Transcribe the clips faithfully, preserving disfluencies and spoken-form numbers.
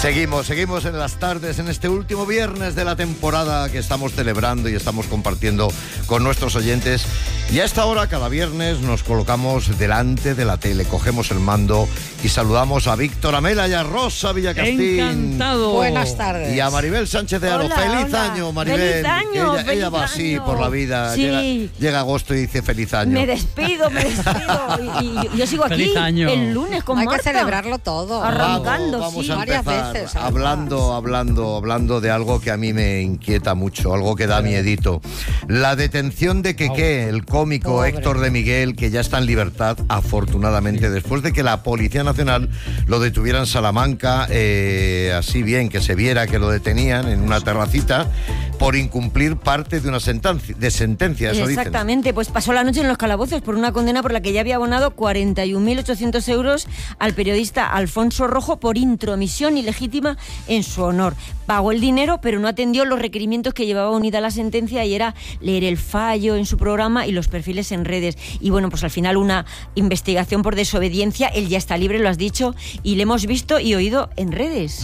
Seguimos, seguimos en las tardes, en este último viernes de la temporada que estamos celebrando y estamos compartiendo con nuestros oyentes. Y a esta hora, cada viernes, nos colocamos delante de la tele, cogemos el mando y saludamos a Víctor Amela y a Rosa Villacastín. ¡Encantado! Buenas tardes. Y a Maribel Sánchez de Aro. Hola, ¡Feliz hola. año, Maribel! ¡Feliz año! Ella, ¡Feliz ella va así año! por la vida. Sí. Llega, llega agosto y dice feliz año. Me despido, me despido. Y, y yo sigo aquí Feliz año. el lunes con Hay Marta. que celebrarlo todo. Arrancando, vamos, vamos sí. a Varias empezar veces, además. hablando, hablando, hablando de algo que a mí me inquieta mucho, algo que da miedito. La detención de Keke, el cómico Pobre. Héctor de Miguel, que ya está en libertad, afortunadamente, después de que la Policía Nacional lo detuviera en Salamanca, eh, así bien que se viera que lo detenían en una terracita por incumplir parte de una sentencia, de sentencia, eso dicen. Exactamente, pues pasó la noche en los calabozos por una condena por la que ya había abonado cuarenta y un mil ochocientos euros al periodista Alfonso Rojo por intromisión ilegítima en su honor. Pagó el dinero, pero no atendió los requerimientos que llevaba unida la sentencia, y era leer el fallo en su programa y los perfiles en redes. Y bueno, pues al final una investigación por desobediencia. Él ya está libre, lo has dicho, y le hemos visto y oído en redes.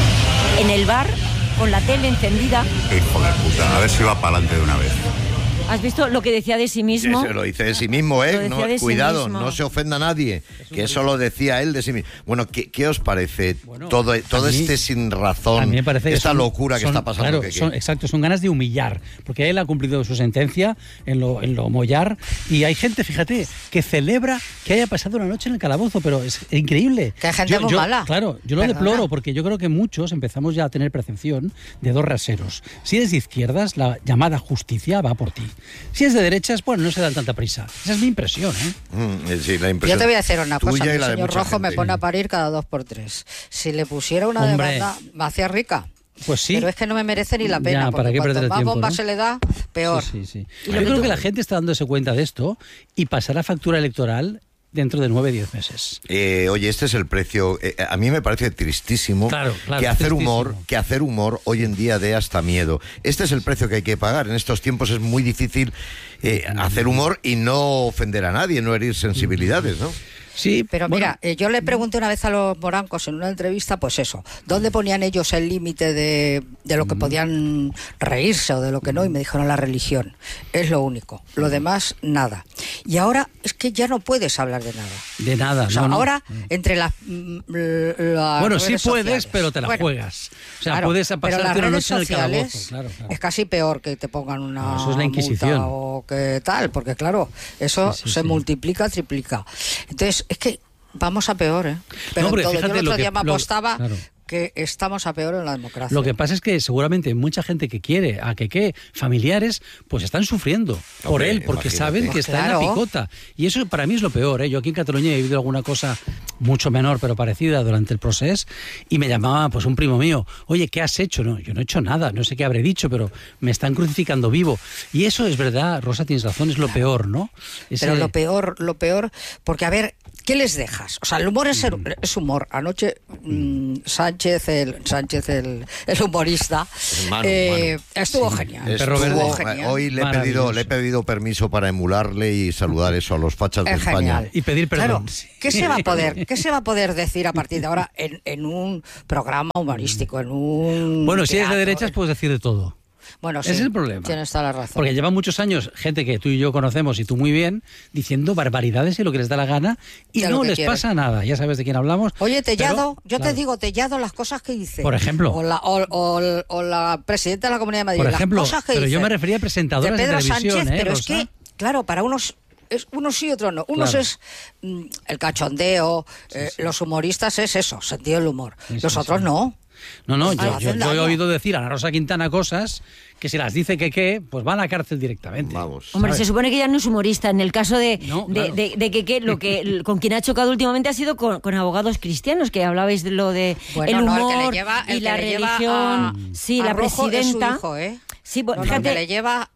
En el bar, con la tele encendida. Hijo de puta, a ver si va para adelante de una vez. ¿Has visto lo que decía de sí mismo? Eso lo dice de sí mismo, ¿eh? Lo decía No, de sí cuidado, mismo. no se ofenda a nadie, que eso lo decía él de sí mismo. Bueno, ¿qué, qué os parece Bueno, todo, todo a mí- este sin A razón, mí me parece que esta son- locura que son- está pasando? Claro, que- que- son, exacto, son ganas de humillar, porque él ha cumplido su sentencia en lo, en lo mollar, y hay gente, fíjate, que celebra que haya pasado una noche en el calabozo, pero es increíble. Que hay gente muy mala. Claro, yo lo Perdona. deploro, porque yo creo que muchos empezamos ya a tener percepción de dos raseros. Si eres de izquierdas, la llamada justicia va por ti. Si es de derechas, bueno, no se dan tanta prisa. Esa es mi impresión, ¿eh? Mm, eh, sí, la impresión Yo te voy a decir una tuya cosa, y el la de señor mucha Rojo me gente. pone a parir cada dos por tres. Si le pusiera una Hombre. demanda, me hacía rica. Pues sí. Pero es que no me merece ni la pena, Ya, porque ¿para qué cuanto perder el más tiempo, bomba no? se le da, peor. Sí, sí, sí. Y Yo lo que creo tú- que la gente está dándose cuenta de esto y pasará factura electoral dentro de nueve o diez meses. Eh, oye, este es el precio. Eh, a mí me parece tristísimo, Claro, claro, que hacer tristísimo. humor, que hacer humor hoy en día dé hasta miedo. Este es el precio que hay que pagar. En estos tiempos es muy difícil eh, hacer humor y no ofender a nadie, no herir sensibilidades, ¿no? Sí, Pero bueno, mira, eh, yo le pregunté una vez a los morancos en una entrevista, pues eso, ¿dónde ponían ellos el límite de, de lo que podían reírse o de lo que no? Y me dijeron la religión, es lo único, lo demás nada. Y ahora es que ya no puedes hablar de nada. de nada. O sea, no, no. ahora entre las, mm, las Bueno, sí redes puedes, sociales. pero te la Bueno, juegas. O sea, claro, puedes pero pasarte las una redes noche en el sociales calabozo. Claro, claro. es casi peor que te pongan una No, eso es la Inquisición. multa o que tal, porque claro, eso Sí, sí, se sí. multiplica, triplica. Entonces, es que vamos a peor, ¿eh? Pero No, porque en todo. Yo fíjate el lo otro que- día me lo- apostaba claro. que estamos a peor en la democracia. Lo que pasa es que seguramente mucha gente que quiere a Keke, familiares, pues están sufriendo por Hombre, él, porque imagínate. saben que Pues está en claro. la picota. Y eso para mí es lo peor, ¿eh? Yo aquí en Cataluña he vivido alguna cosa mucho menor, pero parecida durante el proceso, y me llamaba pues un primo mío, oye, ¿qué has hecho? No, yo no he hecho nada, no sé qué habré dicho, pero me están crucificando vivo. Y eso es verdad, Rosa, tienes razón, es lo peor, ¿no? Ese- Pero lo peor, lo peor, porque a ver, ¿qué les dejas? O sea, el humor es, ser- es humor. Anoche mm, Sánchez, el Sánchez, el, el humorista, Manu, eh, Manu. estuvo Sí. genial. El perro estuvo verde. genial. Hoy le he, Maravilloso. pedido, le he pedido permiso para emularle y saludar eso a los fachas de Es España. genial. Y pedir perdón. Claro, ¿qué se va a poder, qué se va a poder decir a partir de ahora en, en un programa humorístico, en un Bueno, si eres de teatro? derechas puedes decir de todo. Bueno, sí, Ese es el problema. Tienes toda la razón. Porque lleva muchos años gente que tú y yo conocemos y tú muy bien diciendo barbaridades y lo que les da la gana y Ya lo no que les quieren. pasa nada. Ya sabes de quién hablamos. Oye, Tellado, pero, yo claro, te digo, Tellado, las cosas que dice. Por ejemplo. O la, o, o- o la presidenta de la Comunidad de Madrid. Por ejemplo, las cosas que pero yo dice me refería a presentadoras de de Pedro televisión, Sánchez, ¿eh, pero es Rosa? que, claro, para unos es unos sí y otros no. Unos Claro. es mm, el cachondeo, eh, los humoristas es eso, sentido del humor. Sí, los sí, otros sí. no. No, no, Ah, yo, yo- hacen yo he daño. oído decir a Ana Rosa Quintana cosas que si las dice que qué, pues va a la cárcel directamente. Vamos. Hombre, ¿sabes? se supone que ya no es humorista. En el caso de, No, de, claro. de- de que, que lo que con quien ha chocado últimamente ha sido con, con abogados cristianos, que hablabais de lo de Bueno, el no, humor el que le lleva, el y que la le lleva religión. a- sí, a la Rojo es su presidenta. hijo, ¿eh? Sí, pues, No, no, fíjate, que le lleva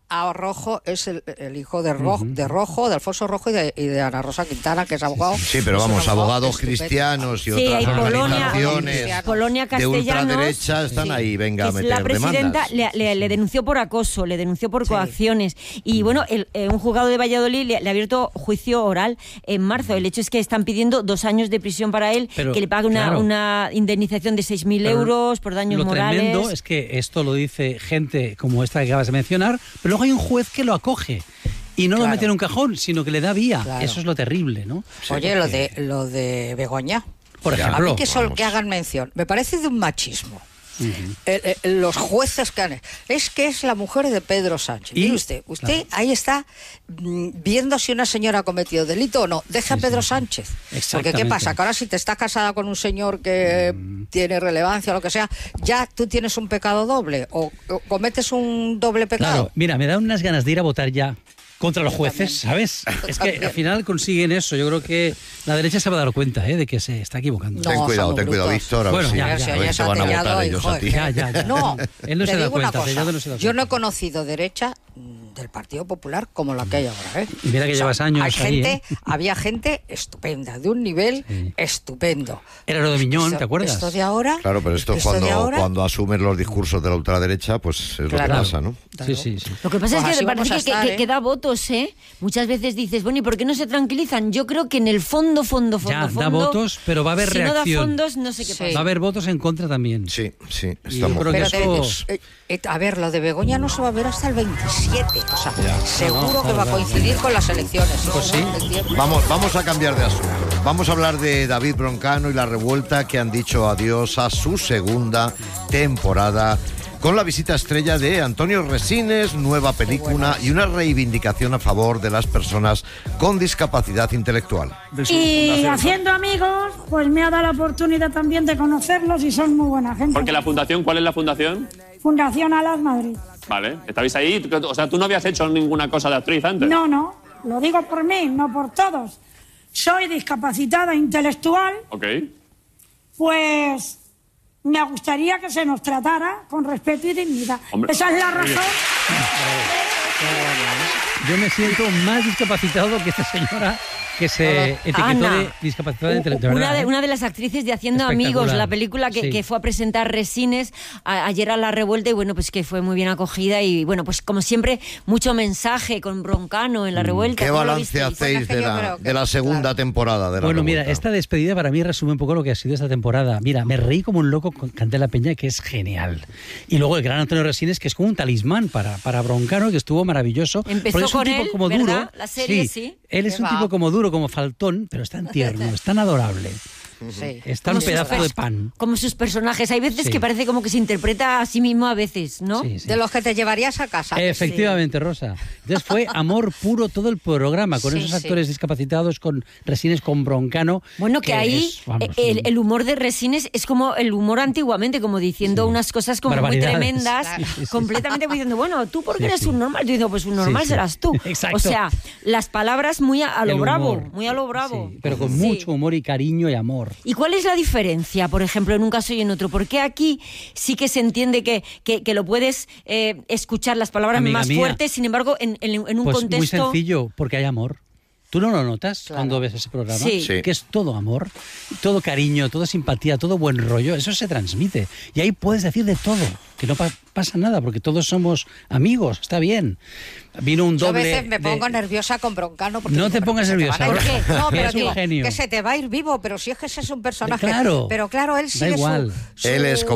a Rojo es el, el hijo de, Ro, uh-huh. de Rojo, de Alfonso Rojo y de, y de Ana Rosa Quintana, que es abogado. Sí, pero vamos, abogados cristianos y sí, otras Polonia, organizaciones Polonia de ultraderecha están sí. ahí, venga a meter La presidenta le, le, le denunció por acoso, le denunció por sí. coacciones. Y bueno, el, eh, un juzgado de Valladolid le, le ha abierto juicio oral en marzo. El hecho es que están pidiendo dos años de prisión para él, pero, que le pague una, claro. una indemnización de seis mil euros por daños lo morales. Lo tremendo es que esto lo dice gente como esta que acabas de mencionar, pero luego hay un juez que lo acoge y no claro. lo mete en un cajón, sino que le da vía. Claro. Eso es lo terrible, ¿no? Sí, Oye, porque... lo de lo de Begoña, por ejemplo, a mí que, sol, que hagan mención, me parece de un machismo. Uh-huh. eh, eh, los jueces que han... Es que es la mujer de Pedro Sánchez. ¿Y? Mire usted, usted claro. ahí está mm, viendo si una señora ha cometido delito o no. Deja sí, a Pedro sí, Sánchez. Porque ¿qué pasa? Que ahora si te estás casada con un señor que mm. tiene relevancia o lo que sea, ya tú tienes un pecado doble o, o cometes un doble pecado. Claro, mira, me da unas ganas de ir a votar ya contra los jueces, ¿sabes? Es que al final consiguen eso. Yo creo que la derecha se va a dar cuenta, ¿eh?, de que se está equivocando. No, ten cuidado, ten cuidado, Víctor. Bueno, si, ya, ya, ya, ya se van a votar ellos a ti. Ya, ya, ya. No, él no se da cuenta, cosa, no se da cuenta. Yo no he conocido derecha del Partido Popular como la que hay ahora, ¿eh? Y mira que o sea, llevas años hay ahí, gente, ¿eh? Había gente estupenda, de un nivel sí. estupendo. Era lo de Miñón, esto, ¿te acuerdas? Esto de ahora... Claro, pero esto es cuando, ahora, cuando asumen los discursos de la ultraderecha, pues es claro, lo que pasa, ¿no? Claro. Sí, sí, sí. Lo que pasa pues es que parece que, estar, que, ¿eh? que da votos, ¿eh? Muchas veces dices, bueno, ¿y por qué no se tranquilizan? Yo creo que en el fondo, fondo, fondo, ya, fondo... da votos, pero va a haber si reacción. Si no da fondos, no sé qué pasa. Va a haber votos en contra también. Sí, sí. Estamos... Yo creo que pero eso... de, eh, a ver, lo de Begoña no se va a ver hasta el veintisiete. O sea, ya. seguro no, no, que va a coincidir con las elecciones. Pues sí. Vamos, vamos a cambiar de asunto. Vamos a hablar de David Broncano y la revuelta, que han dicho adiós a su segunda temporada, con la visita estrella de Antonio Resines, nueva película y una reivindicación a favor de las personas con discapacidad intelectual. Y haciendo amigos, pues me ha dado la oportunidad también de conocerlos y son muy buena gente. Porque la fundación, ¿cuál es la fundación? Fundación Alas Madrid. Vale, ¿estabais ahí? O sea, ¿tú no habías hecho ninguna cosa de actriz antes? No, no, lo digo por mí, no por todos. Soy discapacitada intelectual. Ok. Pues... me gustaría que se nos tratara con respeto y dignidad. Hombre. Esa es la razón. Yo me siento más discapacitado que esta señora que se etiquetó Ana, de discapacitada intelectual. Una de, una de las actrices de Haciendo Amigos, la película que, sí. que fue a presentar Resines a, ayer a la revuelta, y bueno, pues que fue muy bien acogida y bueno, pues como siempre, mucho mensaje con Broncano en la revuelta. ¿Qué balance hacéis de la, de la segunda claro. temporada de la Bueno, revuelta? Mira, esta despedida para mí resume un poco lo que ha sido esta temporada. Mira, me reí como un loco con Candela Peña, que es genial. Y luego el gran Antonio Resines, que es como un talismán para, para Broncano, que estuvo maravilloso. Empezó es un con tipo él, como ¿verdad? duro. La serie, sí. sí. Él es un va. tipo como duro, como faltón, pero es tan tierno, es tan adorable. Sí. Es tan como pedazo de pan. Como sus personajes. Hay veces sí. que parece como que se interpreta a sí mismo a veces, ¿no? Sí, sí. De los que te llevarías a casa. Efectivamente, sí. Rosa. Entonces fue amor puro todo el programa, con sí, esos actores sí. discapacitados, con Resines, con Broncano. Bueno, que, que ahí es, vamos, el, el humor de Resines es como el humor antiguamente, como diciendo sí. unas cosas como muy tremendas, claro. sí, sí, completamente sí. diciendo, bueno, ¿tú por qué sí, eres sí. un normal? Yo digo, pues un normal sí, sí. serás tú. Exacto. O sea, las palabras muy a, a lo bravo, muy a lo bravo. Sí, pero con sí. mucho humor y cariño y amor. ¿Y cuál es la diferencia, por ejemplo, en un caso y en otro? Porque aquí sí que se entiende que, que, que lo puedes eh, escuchar las palabras Amiga más mía, fuertes, sin embargo, en, en, en un pues contexto... muy sencillo, porque hay amor. ¿Tú no lo notas claro. cuando ves ese programa? Sí. sí. Que es todo amor, todo cariño, todo simpatía, todo buen rollo. Eso se transmite. Y ahí puedes decir de todo, que no pa- pasa nada, porque todos somos amigos, está bien. Vino un doble... Yo a veces me pongo de... nerviosa con Broncano. Porque no digo, te pongas nerviosa. ¿Por qué? No, pero es un digo, genio. que se te va a ir vivo, pero si es que ese es un personaje... Claro. Pero claro, él sigue da igual. su... su... Él es como